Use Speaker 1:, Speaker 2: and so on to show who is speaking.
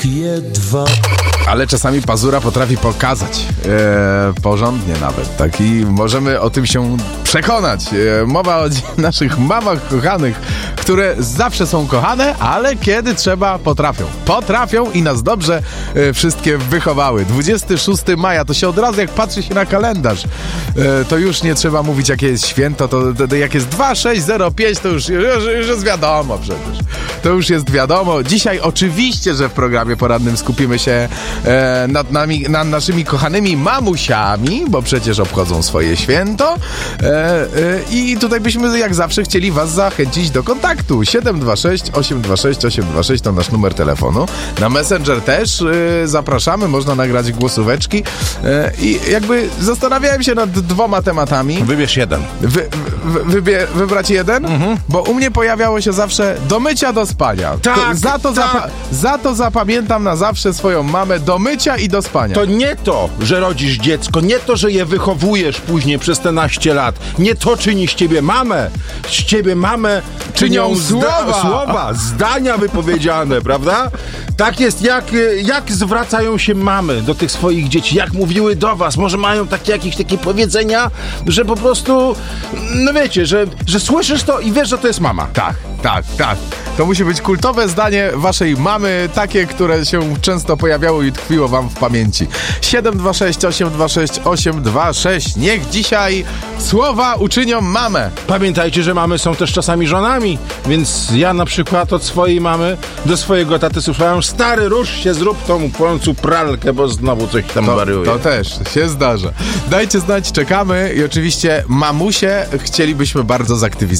Speaker 1: Q2.
Speaker 2: Ale czasami pazura potrafi pokazać, porządnie nawet, tak, i możemy o tym się przekonać. Mowa o naszych mamach kochanych, które zawsze są kochane, ale kiedy trzeba, potrafią i nas dobrze wszystkie wychowały. 26 maja, to się od razu, jak patrzy się na kalendarz, to już nie trzeba mówić, jakie jest święto, to jak jest 2605, to już jest wiadomo przecież. To już jest wiadomo. Dzisiaj oczywiście, że w programie porannym skupimy się nad naszymi kochanymi mamusiami, bo przecież obchodzą swoje święto. I tutaj byśmy jak zawsze chcieli was zachęcić do kontaktu. 726 826 826 to nasz numer telefonu. Na Messenger też zapraszamy, można nagrać głosóweczki. I jakby zastanawiałem się nad dwoma tematami.
Speaker 3: Wybierz jeden.
Speaker 2: Wybrać jeden? Bo u mnie pojawiało się zawsze do mycia, do spania.
Speaker 3: Tak,
Speaker 2: Za to zapamiętam na zawsze swoją mamę, do mycia i do spania.
Speaker 3: To nie to, że rodzisz dziecko, nie to, że je wychowujesz później przez te naście lat. Nie to czyni z ciebie mamę. Z ciebie mamę czynią słowa, zdania wypowiedziane, prawda? Tak jest, jak zwracają się mamy do tych swoich dzieci, jak mówiły do was. Może mają jakieś takie powiedzenia, że po prostu, no wiecie, że słyszysz to i wiesz, że to jest mama.
Speaker 2: Tak. To musi być kultowe zdanie waszej mamy, takie, które się często pojawiało i tkwiło wam w pamięci. 726 826 826. Niech dzisiaj słowa uczynią mamę.
Speaker 3: Pamiętajcie, że mamy są też czasami żonami, więc ja na przykład od swojej mamy do swojego taty słuchałem: stary, rusz się, zrób tą płonącą pralkę, bo znowu coś tam wariuje.
Speaker 2: To też się zdarza. Dajcie znać, czekamy i oczywiście mamusie chcielibyśmy bardzo zaktywizować.